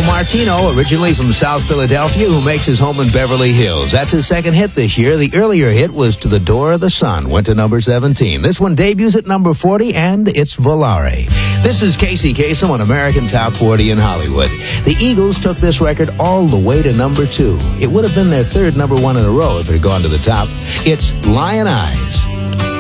Martino, originally from South Philadelphia, who makes his home in Beverly Hills. That's his second hit this year. The earlier hit was To the Door of the Sun, went to number 17. This one debuts at number 40, and it's Volare. This is Casey Kasem on American Top 40 in Hollywood. The Eagles took this record all the way to number 2. It would have been their third number 1 in a row if it had gone to the top. It's Lion Eyes.